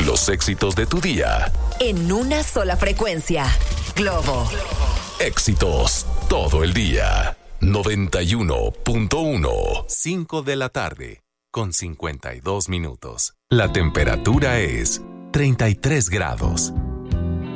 Los éxitos de tu día. En una sola frecuencia. Globo. Éxitos todo el día. 91.1. 5 de la tarde, con 52 minutos. La temperatura es 33 grados.